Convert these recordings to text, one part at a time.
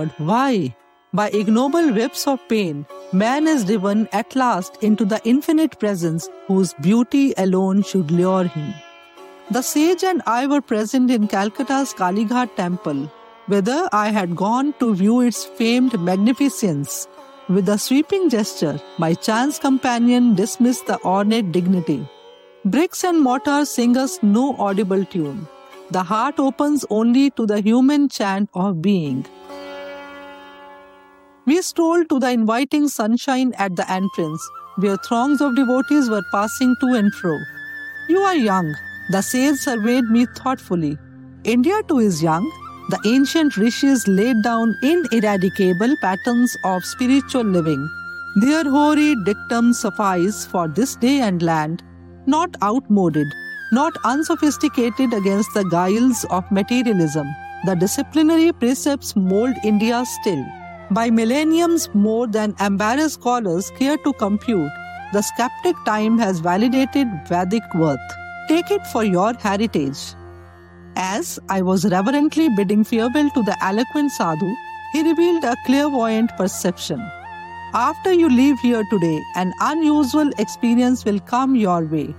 God, why? By ignoble whips of pain, man is driven at last into the infinite presence whose beauty alone should lure him. The sage and I were present in Calcutta's Kalighat temple, whither I had gone to view its famed magnificence. With a sweeping gesture, my chance companion dismissed the ornate dignity. Bricks and mortar sing us no audible tune. The heart opens only to the human chant of being. We strolled to the inviting sunshine at the entrance, where throngs of devotees were passing to and fro. You are young, the sage surveyed me thoughtfully. India too is young. The ancient rishis laid down ineradicable patterns of spiritual living. Their hoary dictums suffice for this day and land, not outmoded, not unsophisticated against the guiles of materialism. The disciplinary precepts mold India still. By millenniums more than embarrassed scholars care to compute, the skeptic time has validated Vedic worth. Take it for your heritage. As I was reverently bidding farewell to the eloquent sadhu, he revealed a clairvoyant perception. After you leave here today, an unusual experience will come your way.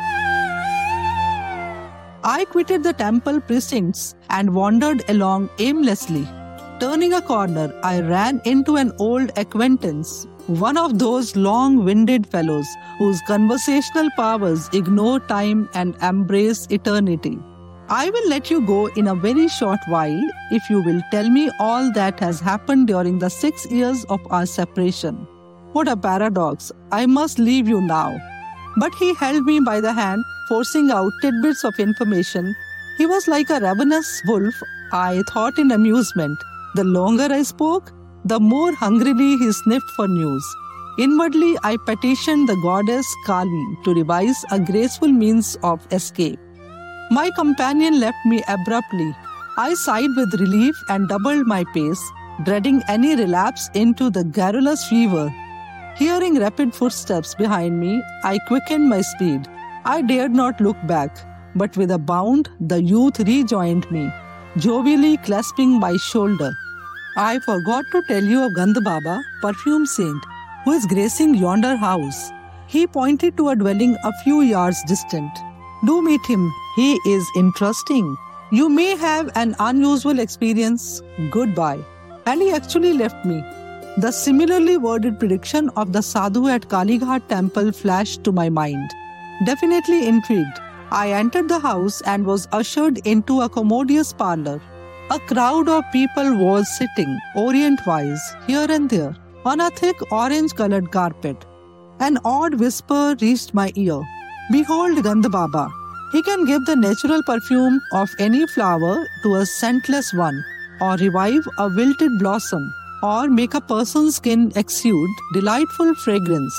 I quitted the temple precincts and wandered along aimlessly. Turning a corner, I ran into an old acquaintance, one of those long-winded fellows whose conversational powers ignore time and embrace eternity. I will let you go in a very short while if you will tell me all that has happened during the 6 years of our separation. What a paradox! I must leave you now. But he held me by the hand, forcing out tidbits of information. He was like a ravenous wolf, I thought in amusement. The longer I spoke, the more hungrily he sniffed for news. Inwardly, I petitioned the goddess Kali to devise a graceful means of escape. My companion left me abruptly. I sighed with relief and doubled my pace, dreading any relapse into the garrulous fever. Hearing rapid footsteps behind me, I quickened my speed. I dared not look back, but with a bound, the youth rejoined me, jovially clasping my shoulder. I forgot to tell you of Gandh Baba, perfume saint, who is gracing yonder house. He pointed to a dwelling a few yards distant. Do meet him. He is interesting. You may have an unusual experience. Goodbye. And he actually left me. The similarly worded prediction of the sadhu at Kalighat temple flashed to my mind. Definitely intrigued, I entered the house and was ushered into a commodious parlor. A crowd of people was sitting, orient-wise, here and there, on a thick orange-colored carpet. An odd whisper reached my ear. Behold Gandh Baba. He can give the natural perfume of any flower to a scentless one, or revive a wilted blossom, or make a person's skin exude delightful fragrance.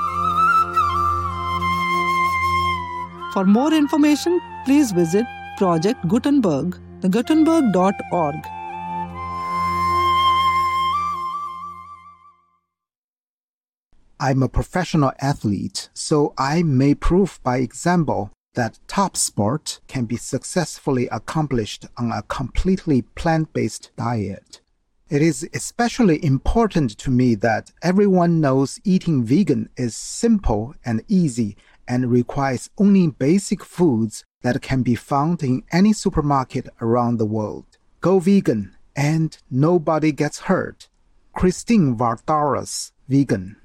For more information, please visit Project Gutenberg, thegutenberg.org. I'm a professional athlete, so I may prove by example that top sport can be successfully accomplished on a completely plant-based diet. It is especially important to me that everyone knows eating vegan is simple and easy and requires only basic foods that can be found in any supermarket around the world. Go vegan and nobody gets hurt. Christine Vardaras, vegan.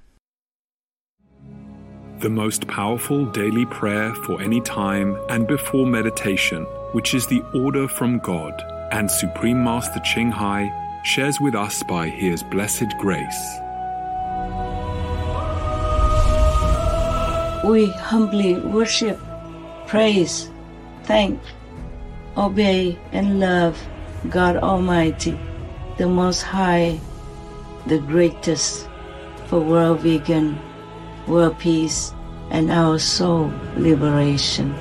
The most powerful daily prayer for any time and before meditation, which is the order from God, and Supreme Master Ching Hai shares with us by His blessed grace. We humbly worship, praise, thank, obey, and love God Almighty, the Most High, the greatest, for world vegan, world peace, and our soul liberation.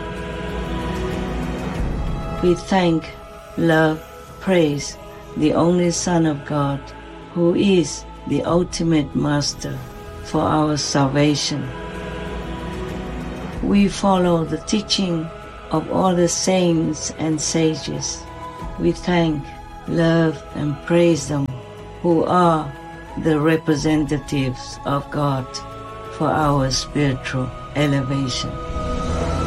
We thank, love, praise the only Son of God, who is the ultimate Master for our salvation. We follow the teaching of all the saints and sages. We thank, love and praise them, who are the representatives of God for our spiritual elevation.